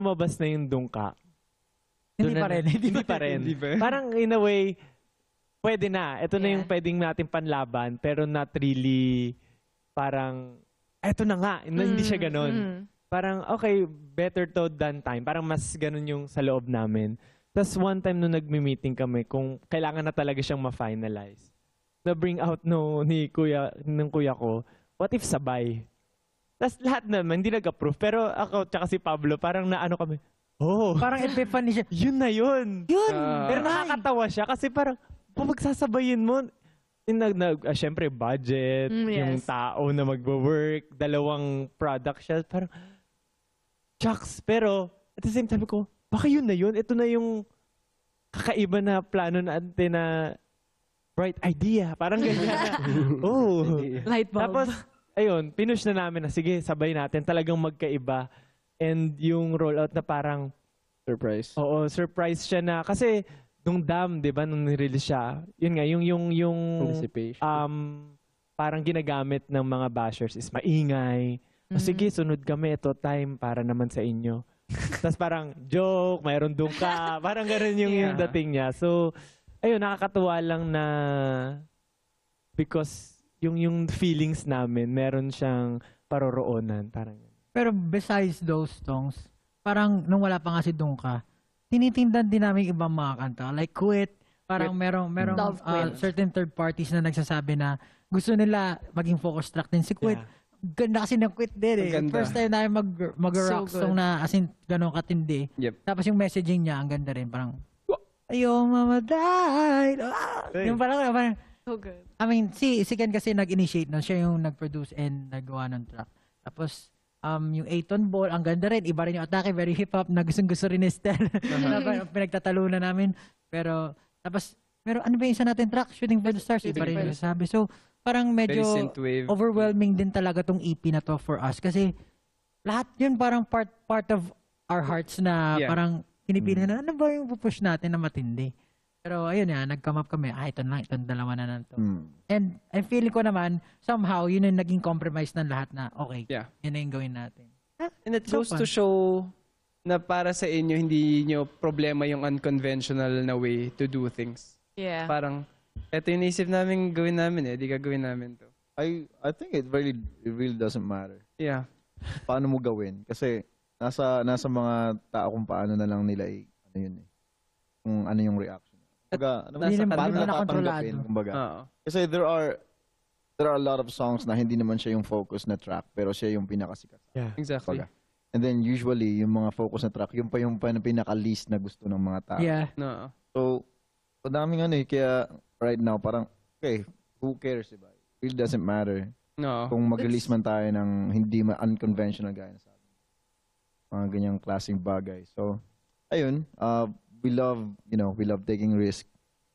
lumabas na yung dungka. Hindi pa rin. Hindi pa rin. Parang in a way, pwede na. Ito na yung pwedeng natin panlaban, pero not really parang, eto na nga. Hindi siya ganun. Parang, okay, better to than time. Parang mas ganun yung sa loob namin. Tapos one time nung nagmi-meeting kami, kung kailangan na talaga siyang ma-finalize, na-bring out ng kuya ko, what if sabay? Tapos lahat naman, hindi nag-approve. Pero ako, tsaka si Pablo, parang naano kami, oh, Parang epiphany siya. yun na yun. Yun! Pero nakakatawa siya kasi parang, kung magsasabayin mo, syempre budget, yung tao na magwo-work, dalawang product siya, parang, shucks. Pero, at the same time ko, baka yun na yun. Ito na yung kakaiba na plano natin na bright idea. Parang ganyan na. Oh. Light bulb. Tapos, ayun, pinush na namin na, sige, sabay natin. Talagang magkaiba. And yung rollout na parang, Surprise. oo, surprise siya na. Kasi, nung Dam, di ba, nung nirelease siya, yun nga, yung Anticipation. parang ginagamit ng mga bashers is maingay. O sige, sunod kami, ito time para naman sa inyo. Tapos parang joke, mayroon doon ka. Parang gano'n yung dating niya. So, ayun, nakakatuwa lang na because yung feelings namin, meron siyang paroroonan. Parang Pero besides those songs, parang nung wala pa nga si Dungka, tinitindan din namin ibang mga kanta. Like Quit, parang merong Love Quit. certain third parties na nagsasabi na gusto nila maging focus track din si Quit. Yeah. Ganda kasi ng Quit din eh. Ang ganda. First time namin mag-rock So song na as in gano'ng katindi. Yep. Tapos yung messaging niya, ang ganda rin. Parang, ayaw mamaday. Yung parang, So good. I mean, si Ken kasi nag-initiate nun. Siya yung nag-produce and nagawa ng track. Tapos, yung 8-ton ball, ang ganda rin. Iba rin yung atake, very hip-hop. Na gustong-gusto rin ni Estel. Pinagtatalunan namin. Pero, tapos, ano ba yung isa natin track? Shooting for the Stars. Iba rin yung sabi. So, parang medyo Very synthwave. overwhelming din talaga tong EP na to for us. Kasi, lahat yun parang part of our hearts na parang pinipili na, ano ba yung pupush natin na matindi? Pero ayun yan, nag-come up kami, ito na lang, itong dalawa na lang to. And I'm feeling ko naman, somehow, yun yung naging compromise ng lahat na, okay, yun na yung gawin natin. And it goes to show na para sa inyo, hindi nyo problema yung unconventional na way to do things. Yeah. Parang, eto yung naisip namin gawin namin di gagawin namin to. I think it really doesn't matter. Yeah. Paano mo gawin? Kasi nasa mga tao kung paano na lang nila ano yun eh. Kung ano yung reaction. Kumbaga, paano na tatanggapin, kumbaga. Kasi there are a lot of songs na hindi naman siya yung focus na track, pero siya yung pinakasikat. yeah. Exactly. Kumbaga. And then usually, yung mga focus na track, yung pa yung pinaka-least na gusto ng mga tao. Yeah. No. So, madaming kaya right now, parang, okay, who cares, diba? It really doesn't matter. No. Kung mag-release man tayo ng hindi unconventional gaya na sa atin. Mga ganyang klaseng bagay. So, ayun, we love taking risk.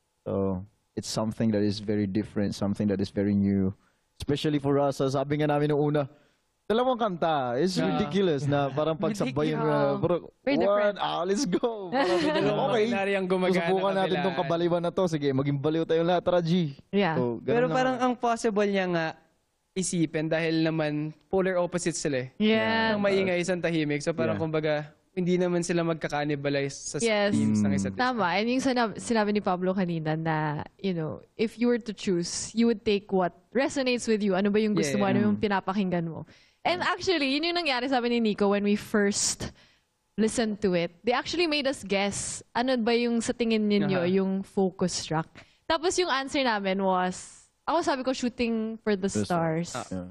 So, it's something that is very different, something that is very new. Especially for us, sabi nga namin noong una, dalawang kanta. It's ridiculous na parang pagsabay yung Very different. let's go. Okay. Susubukan natin tong kabaliwan na to. Sige, maging baliw tayo lahat, tara G. Yeah. So, Pero parang ang possible niya nga isipin dahil naman polar opposites sila eh. Yeah. Ang maingay isang tahimik. So parang kumbaga, hindi naman sila magka-cannibalize sa themes ng isa't isa. Tama. And yung sinabi ni Pablo kanina na, if you were to choose, you would take what resonates with you. Ano ba yung gusto mo? Ano yung pinapakinggan mo? And actually, yun yung nangyari sabi ni Nico when we first listened to it. They actually made us guess ano ba yung sa tingin ninyo yung focus track. Tapos yung answer namin was, ako sabi ko Shooting for the Stars.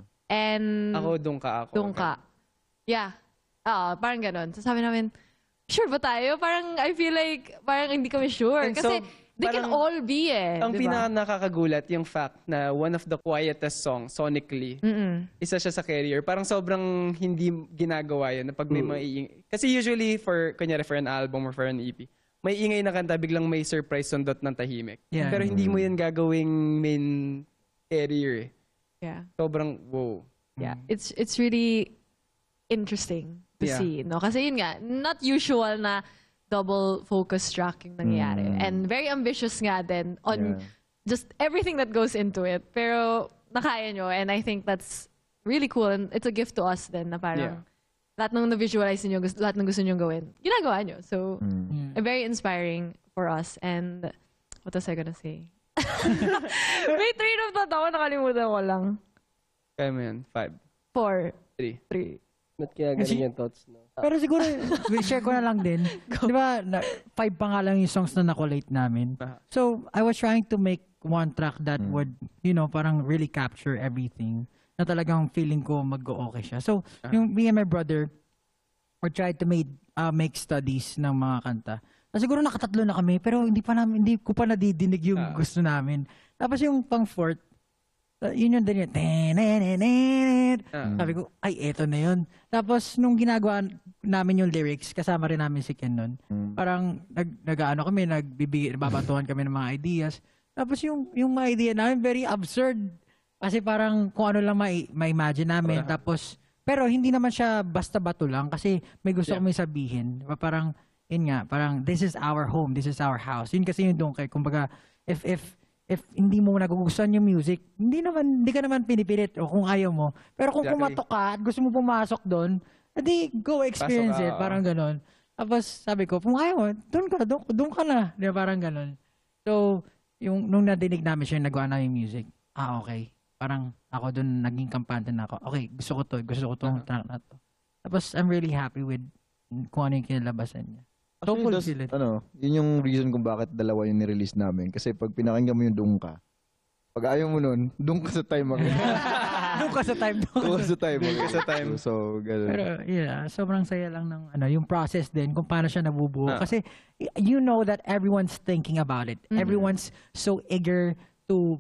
And Ako, Dungka ako. Dungka. Yeah. Parang ganon. So sabi namin, sure ba tayo? Parang I feel like, parang hindi kami sure. And Kasi they can all be Ang diba? pinaka-nakakagulat yung fact na one of the quietest songs sonically, isa siya sa Carrier. Parang sobrang hindi ginagawa yun na pag may mga iingay. Kasi usually kunyari for an album or for an EP, may ingay na kanta, biglang may surprise sundot ng tahimik. Yeah. Pero hindi mo yun gagawing main Carrier eh. Yeah. Sobrang wow. Yeah. It's really interesting to see, no? Kasi yun nga, not usual na double focus track yung nangyayari. And very ambitious nga din on just everything that goes into it. Pero nakaya nyo, and I think that's really cool, and it's a gift to us din na parang lahat ng na-visualize niyo, lahat ng gusto niyo gawin, ginagawa niyo. So, very inspiring for us. And, what was I gonna say? May train of thought ako, nakalimutan ko lang. Kaya mo yan. 5, 4, 3. 3. Ba't kaya ganun yung thoughts, no? Pero siguro, share ko na lang din. Di ba, 5 pa nga lang yung songs na nakolate namin. So, I was trying to make one track that would, you know, parang really capture everything na talagang feeling ko mag-okay siya. So, yung me and my brother, we tried to make studies ng mga kanta. Siguro nakatatlo na kami, pero hindi ko pa nadidinig yung gusto namin. Tapos yung pang fourth, yun yung din yun. Sabi ko, ay, eto na yun. Tapos, nung ginagawa namin yung lyrics, kasama rin namin si Ken nun. Parang, nababatuhan kami ng mga ideas. Tapos, yung mga idea namin, very absurd. Kasi parang, kung ano lang ma-imagine namin. Tapos, pero hindi naman siya basta bato lang. Kasi, may gusto kami sabihin. Parang, yun nga, parang, this is our home, this is our house. Yun kasi yung donkey. Kumbaga, if hindi mo nagugustuhan yung music, hindi ka naman pinipilit o kung ayaw mo. Pero kung kumatok ka at gusto mo pumasok doon, edi go experience it. Parang ganon. Tapos sabi ko, kung ayaw mo, doon ka na. Di ba, parang ganon. So, nung nadinig namin siya, nagawa namin yung music, okay. Parang ako doon, naging kampante na ako. Okay, gusto ko to, track na to. Tapos I'm really happy with kung ano yung kinalabasan niya. Actually, yun yung reason kung bakit dalawa yung nirelease namin. Kasi pag pinakinggan mo yung Doon Ka, pag ayaw mo nun, doon ka sa time ako. Doon ka sa time. Doon ka sa time. So, gano'n. Pero, yeah, sobrang saya lang ng, yung process din, kung paano siya nabubuo. Kasi, you know that everyone's thinking about it. Everyone's so eager to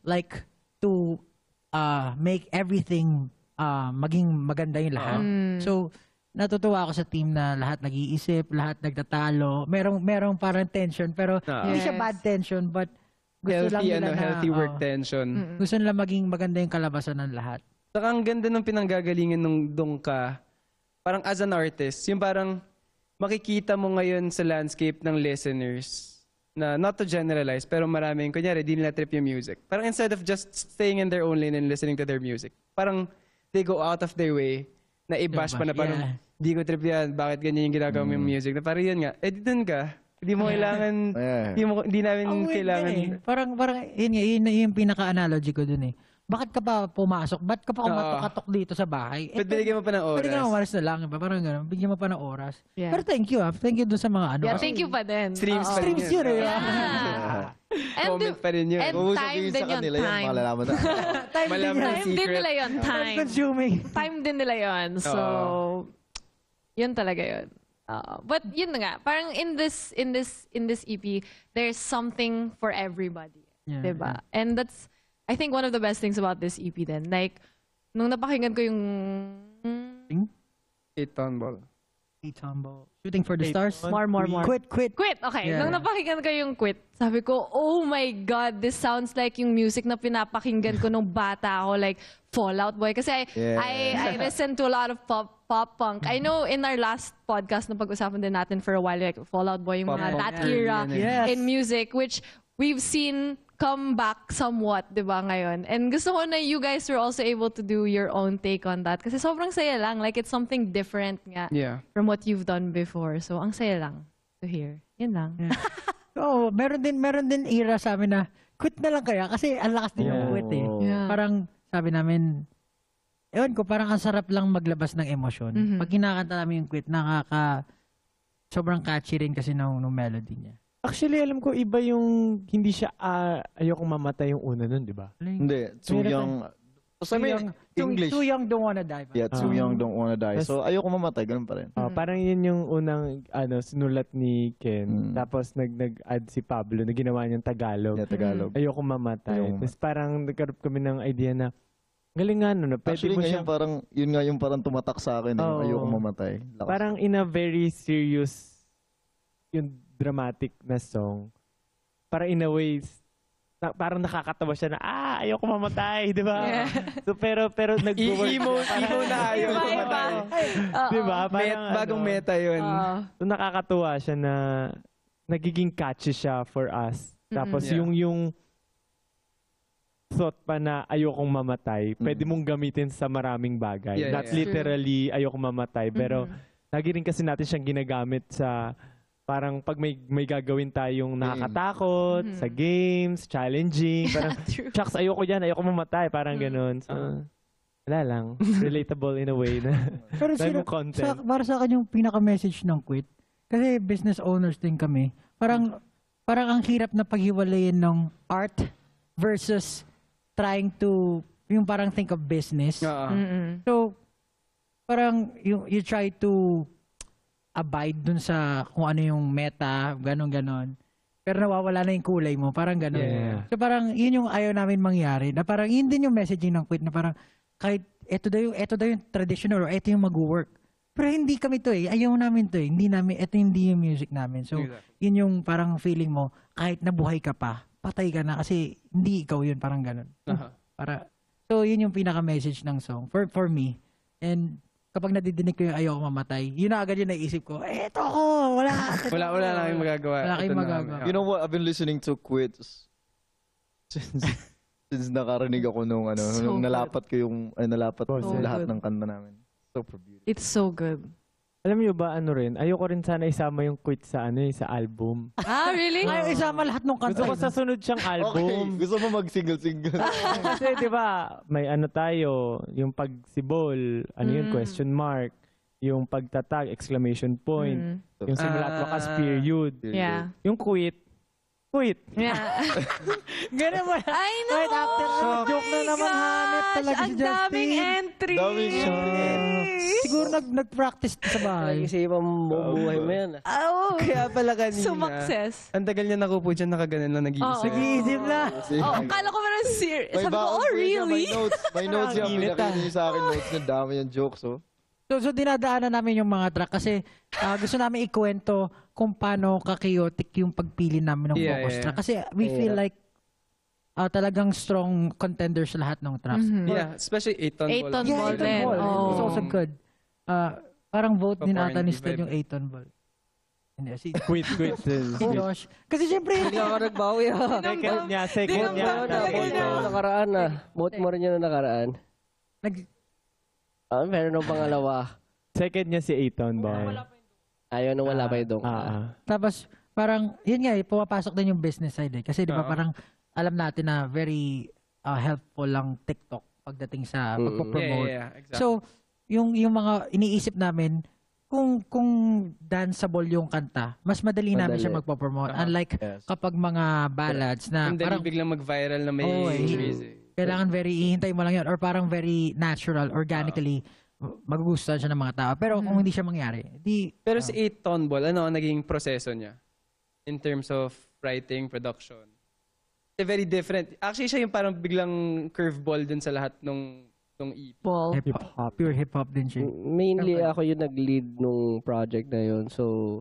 make everything maging maganda yung lahat. So, natutuwa ako sa team na lahat nag-iisip, lahat nagtatalo. Merong parang tension, pero hindi siya bad tension, but gusto lang nila healthy work tension. Gusto nila maging maganda yung kalabasan ng lahat. Saka ang ganda ng pinanggagalingan nung Doon Ka, parang as an artist, yung parang makikita mo ngayon sa landscape ng listeners na not to generalize, pero maraming, kunyari, di nila trip yung music. Parang instead of just staying in their own lane and listening to their music, parang they go out of their way na i-bash pa na parang, di ko trip yan, bakit ganyan yung ginagawa mo yung music? Na parang yun nga, dun ka. Hindi mo kailangan, hindi namin kailangan. Parang, yun yung pinaka-analogy ko dun eh. Bakit ka pa pumasok? Ba't ka pa kumatok dito sa bahay? But binigyan mo pa ng oras. Binigyan mo oras na lang. Parang gano'n. Bigyan mo pa ng oras. Yeah. Pero thank you Thank you dun sa mga ano. Yeah, thank you pa din. Streams pa rin Streams yun eh. Comment pa rin yun. And Kung time sabihin din sa yun. kanila yan, Time. malalaman na. Malaman Time din nila yun. Time. Consuming. Time din nila yun. So, yun talaga yun. But yun na nga, parang in this EP, there's something for everybody. Yeah. Diba? And that's, I think, one of the best things about this EP then. Like, nung napakinggan ko yung... 8-ton ball. Shooting for the stars. More. Quit. Quit! Okay. Yeah. Nung napakinggan ko yung Quit, sabi ko, oh my God, this sounds like yung music na pinapakinggan ko nung bata ako, like Fall Out Boy. Kasi I listen to a lot of pop punk. I know in our last podcast na pag-usapan din natin for a while, like Fall Out Boy, yung mga that era in music, which we've seen come back somewhat, di ba, ngayon. And gusto ko na you guys were also able to do your own take on that. Kasi sobrang saya lang. Like, it's something different nga from what you've done before. So, ang saya lang to hear. Yan lang. Oo, meron din era sa amin na quit na lang kaya kasi ang lakas din yung quit eh. Yeah. Parang sabi namin, ewan ko, parang ang sarap lang maglabas ng emosyon. Pag kinakanta namin yung quit, sobrang catchy rin kasi ng melody niya. Actually, alam ko, iba yung hindi siya ayokong mamatay yung una nun, di ba? Hindi, Too Young. English. Too Young Don't Wanna Die. Yeah, Too Young Don't Wanna Die. So, ayoko mamatay, ganun pa rin. Parang yun yung unang sinulat ni Ken. Tapos nag-add si Pablo na ginawa niyang Tagalog. Yeah, Tagalog. Ayoko mamatay. Tapos parang nagkaroon kami ng idea na galing nga no, pwede Actually, mo siyang... yun nga yung parang tumatak sa akin. Ayoko mamatay. Lakas. Parang in a very serious, yung dramatic na song. Parang in a way, parang nakakatawa siya na, ayoko mamatay, di ba? Yeah. So, pero nag-work. Emo na ayaw mamatay. Di ba? Bagong meta yun. So, nakakatuwa siya na nagiging catchy siya for us. Tapos yung thought pa na ayokong mamatay, pwede mong gamitin sa maraming bagay. Yeah, Not yeah. literally ayokong mamatay, pero lagi rin kasi natin siyang ginagamit sa parang pag may gagawin tayong nakakatakot, sa games, challenging, parang, True. shucks, ayoko yan, ayoko mamatay, parang ganun. So, wala lang. Relatable in a way na Pero dahil mo content. para sa akin yung pinaka-message ng quit, kasi business owners din kami, parang ang hirap na paghiwalayin ng art versus trying to, yung parang think of business. So, parang you try to abide dun sa kung ano yung meta, ganon. Pero nawawala na yung kulay mo, parang ganon. Yeah. So parang yun yung ayaw namin mangyari. Na parang yun din yung messaging ng quit na parang kahit eto daw yung traditional or eto yung mag-work. Pero hindi kami to eh. Ayaw namin to eh. Eto hindi yung music namin. So yun yung parang feeling mo, kahit nabuhay ka pa, patay ka na kasi hindi ikaw yun, parang ganon. So yun yung pinaka-message ng song for me. And kapag nadidinig ko yung ayoko mamatay, yun na agad yung naisip ko, eto ko, wala Wala lang yung magagawa. Wala kayong Ito na magagawa. kami. You know what? I've been listening to Quits since nakarinig ako nung So nung nalapat ko So lahat good. ng kanta namin. Super beautiful. It's so good. Alam niyo ba, ayoko rin sana isama yung quit sa sa album. Ah, really? Ay, isama lahat ng Gusto kanta. ko sa sunod siyang Okay, album. gusto mo mag-single-single. Kasi di ba, may tayo, yung pagsibol, yun, question mark, yung pagtatag, exclamation point, yung simula at wakas, period. Yeah. Yung quit. Yeah. Ganun mo. I know! Wait, after joke na naman, hanip talaga si Ang Justin. daming entry! Daming entry. Siguro nag-practice sa bahay. Kasi ibang buhay mo yan. Oh, Kaya pala kanina. sumakses. Ang tagal niya nakupo dyan, nakaganon lang nag-iisip. Nag-iisip na. Oh, akala ko parang serious. Sabi ko, baon oh, pa siya, really? May notes yung Init, pinakita niya sa akin. Notes na dami yung jokes, oh. So dinadaanan namin yung mga track kasi gusto namin ikwento kung paano ka-chaotic yung pagpili namin ng Yeah, focus yeah. track. Kasi we feel like talagang strong contenders lahat ng tracks. Yeah, especially 8-ton ball. 8-ton Yeah, ball 8-ton din. ball. Oh. It's also good. Parang vote din Pa-4 ata ni and Sted vibe. yung 8-ton ball. Hindi, si Quit. si Josh. Kasi syempre, Hindi ako nagbawi ha. Second niya. Vote mo na nakaraan na. Vote mo rin yun na nakaraan. Meron ng pangalawa. Second niya si Aiton Boy. Ayaw nung wala pa yung tapos parang, yun nga, pumapasok din yung business side eh. Kasi di ba Oo. parang alam natin na very helpful lang TikTok pagdating sa pagpo-promote. Yeah, exactly. So, yung mga iniisip namin, kung danceable yung kanta, mas madali namin siya magpo-promote. Unlike Yes. kapag mga ballads na Hindi parang biglang mag-viral na may Oo, eh. injuries eh. kailangan ihintay mo lang yun or parang very natural, organically, magugustuhan siya ng mga tao. Pero kung hindi siya mangyari, Pero si 8-ton ball, ano ang naging proseso niya? In terms of writing, production. Very different. Actually, siya yung parang biglang curveball dun sa lahat nung EP. Ball. hip-hop, pure hip-hop din siya. Mainly ako yung nag-lead nung project na yun. So,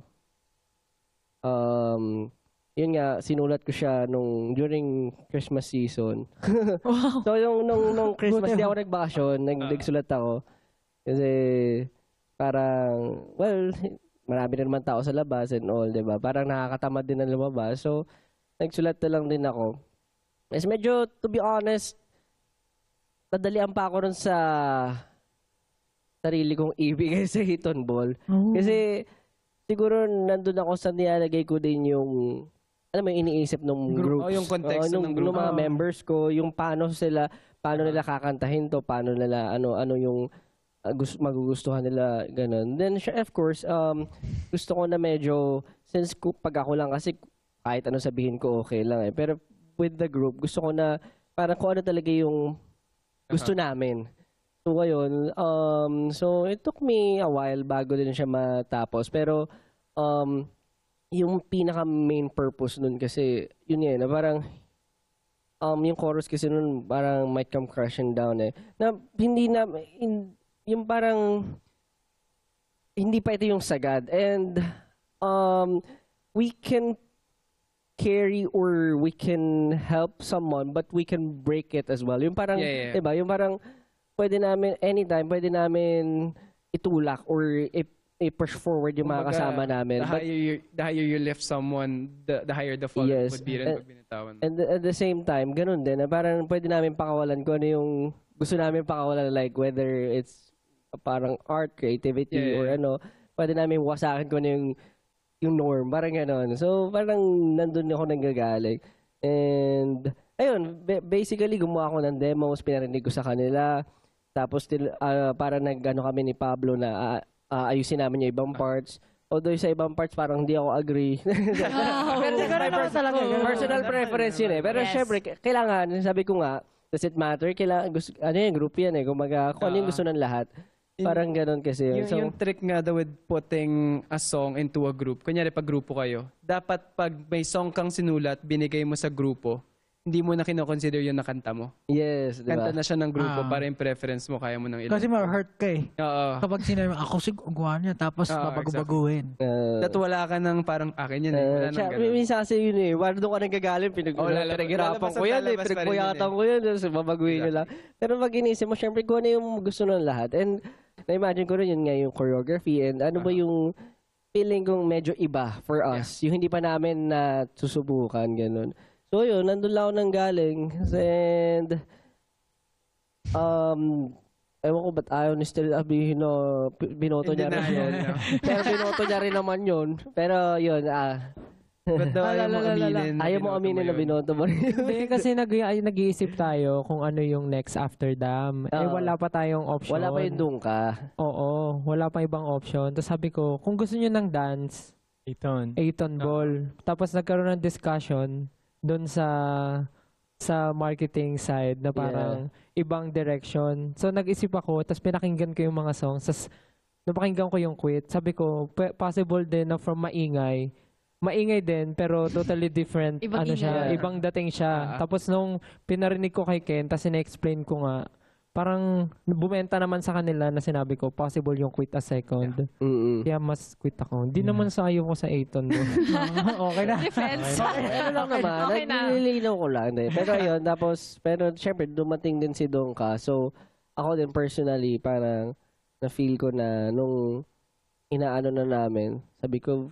yun nga, sinulat ko siya during Christmas season. So, nung Christmas, di ako nagbakasyon, nagsulat ako. Kasi, parang, well, marami na naman tao sa labas and all, di ba? Parang nakakatamad din na lumabas. So, nagsulat na lang din ako. Yes, medyo, to be honest, nadalian pa ako nun sa sarili kong ibigay sa Hiton Ball. Kasi, siguro, nandun ako sa nilalagay ko din yung, alam mo, iniisip ng groups. Oh, yung context ng group. Ng mga members ko, yung paano nila kakantahin to, paano nila, ano yung magugustuhan nila, ganun. Then, of course, gusto ko na medyo, since pag ako lang, kasi kahit ano sabihin ko, okay lang eh. Pero with the group, gusto ko na, parang kung ano talaga yung gusto namin. So, ngayon, so it took me a while bago din siya matapos. Pero, yung pinaka-main purpose nun kasi, yun yan, na parang, yung chorus kasi nun, parang might come crashing down eh. Na, yung parang, hindi pa ito yung sagad. And, we can carry or we can help someone, but we can break it as well. Yung parang, Yeah. diba? Yung parang, pwede namin, anytime, pwede namin itulak or i-push forward yung mga Kumbaga, kasama namin. The higher you lift someone, the higher the fall Yes. would be rin pag binitawan mo. And at the same time, ganun din. Na parang pwede namin pakawalan kung ano yung gusto namin pakawalan. Like whether it's parang art, creativity, or ano. Pwede namin wasakin kung ano yung norm. Parang ganun. So parang nandun ako nanggagaling. And ayun, basically gumawa ako ng demos, pinarinig ko sa kanila. Tapos para nag-ano kami ni Pablo na ayusin namin yung ibang parts. Although sa ibang parts parang hindi ako agree. Pero personal preference yun eh. Pero syempre, kailangan, sabi ko nga, does it matter? Kailangan, ano yung group yan eh. Kung ano yung gusto ng lahat. Parang ganun kasi. Yung trick nga daw with putting a song into a group. Kunyari, pag grupo kayo, dapat pag may song kang sinulat, binigay mo sa grupo, hindi mo na kinoconsider yung nakanta mo. Yes, di ba? Kanta na siya ng grupo para yung preference mo, kaya mo nang ilan. Kasi ma-hurt ka eh. Oo. Kapag sinabi mo, ako sigagawa niya, tapos babago-baguhin. That wala ka ng parang akin yun eh. Wala nang ganun. Minsan kasi yun eh. Wala doon ka nang gagaling. Pinaghirapan ko yan eh. Pinagpuyatan ko yan. So, babaguhin nyo lang. Pero pag inisip mo, syempre kung ano yung gusto ng lahat. And na-imagine ko rin yun nga yung choreography. And ano ba yung feeling kong medyo iba for us. Yung hindi pa namin na susubukan. Ganun. So yun, nandun lang ako nang galing. And, ewan ko ba't ayaw ni Stella sabihin na binoto niya rin yun. Pero binoto niya rin naman yun. Pero yun, Ba't daw ayaw mo aminin? ayaw mo aminin na binoto mo rin. Hindi, kasi nag-iisip tayo kung ano yung next after Dam. Wala pa tayong option. Wala pa yung doon ka. Oo, wala pa ibang option. Tapos sabi ko, kung gusto nyo ng dance, Eighton Ball. Tapos nagkaroon ng discussion doon sa marketing side na parang ibang direction. So nag-isip ako, tapos pinakinggan ko yung mga songs. Tapos napakinggan ko yung Quit. Sabi ko, possible din na from maingay din, pero totally different. Ibang dating siya. Tapos nung pinarinig ko kay Ken, tapos ina-explain ko nga, parang bumenta naman sa kanila na sinabi ko, possible yung Quit a second. Kaya mas quit ako. Hindi naman sayo ko sa Eighton. Okay na. Defense. Ano lang naman, nililinaw ko lang. Pero ayun, tapos, pero syempre, dumating din si Dongka. So, ako din personally, parang na-feel ko na nung inaano na namin, sabi ko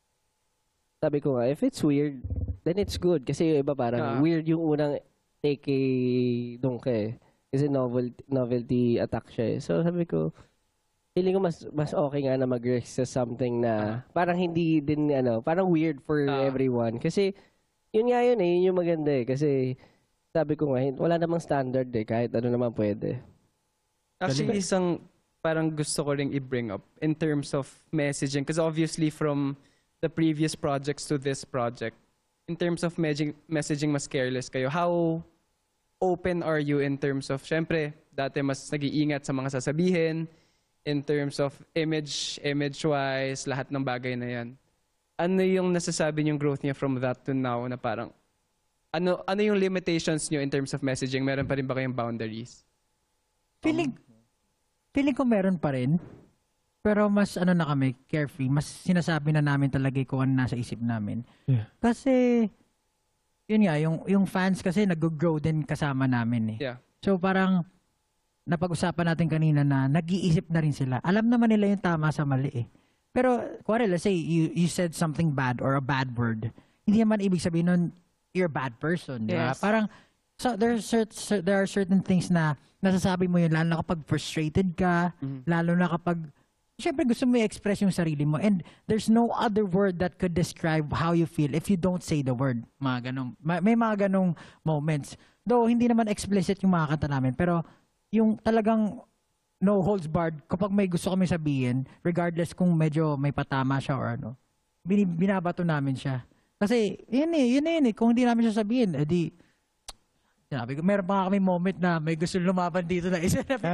nga, if it's weird, then it's good. Kasi yung iba parang weird yung unang take kay Dongka eh. Kasi novelty attack siya eh. So sabi ko, feeling ko mas okay nga na mag-risk sa something na parang hindi din, parang weird for everyone. Kasi, yun nga yun eh, yun yung maganda eh. Kasi, sabi ko nga, wala namang standard eh, kahit ano naman pwede. Actually, isang parang gusto ko ring i-bring up in terms of messaging. Because obviously, from the previous projects to this project, in terms of messaging, mas careless kayo. How open are you in terms of, syempre, dati mas nag-iingat sa mga sasabihin, in terms of image-wise, lahat ng bagay na yan. Ano yung nasasabi niyong growth niya from that to now na parang, ano yung limitations niyo in terms of messaging? Meron pa rin ba kayong boundaries? Feeling ko meron pa rin. Pero mas na kami, carefree. Mas sinasabi na namin talaga kung ano nasa isip namin. Yeah. Kasi, yun nga, yung fans kasi nag-grow din kasama namin eh. Yeah. So parang napag-usapan natin kanina na nag-iisip na rin sila. Alam naman nila yung tama sa mali eh. Pero, let's say you said something bad or a bad word. Hindi naman ibig sabihin nun, you're a bad person. Diba? Yes. Parang, so there are certain things na nasasabi mo yun, lalo na kapag frustrated ka, lalo na kapag syempre gusto mo i-express yung sarili mo, and there's no other word that could describe how you feel if you don't say the word. May mga ganong moments. Though hindi naman explicit yung mga kanta namin, pero yung talagang no holds barred, kapag may gusto kami sabihin, regardless kung medyo may patama siya or ano, binabato namin siya. Kasi yun eh, kung hindi namin siya sabihin, edi sabi ko, meron pa kami moment na may gusto lumaban dito na isa na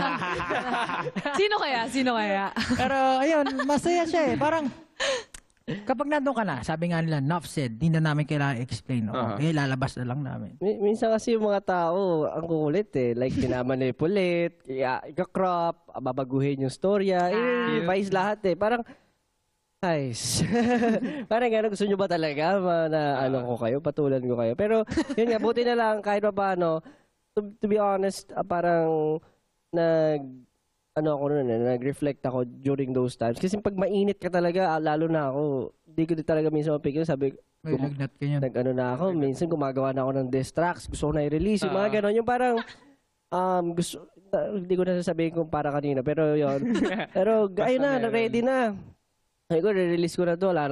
Sino kaya? Pero ayun, masaya siya eh. Parang kapag nandun ka na, sabi nga nila, enough said, hindi na namin kailangan explain. Okay, lalabas na lang namin. Minsan kasi yung mga tao, ang kukulit eh. Like, pinamanipulit, ika-crop, babaguhin yung storya, revise lahat eh. Parang, guys, parang gano'n, gusto nyo ba talaga na ko kayo, patulan ko kayo. Pero, yun nga, buti na lang, kahit pa paano, to be honest, parang ano ako nun, nag-reflect ako during those times. Kasi pag mainit ka talaga, lalo na ako, hindi ko din talaga minsan mapigil. Sabi, May lagnat ka yun. nag-ano na ako, minsan gumagawa na ako ng diss tracks, gusto ko na i-release, yung mga ganon, yung parang, gusto, hindi ko na sasabihin kung para kanina, pero yun. Pero, ayun na, ready na. Ay ko, re-release ko na to, wala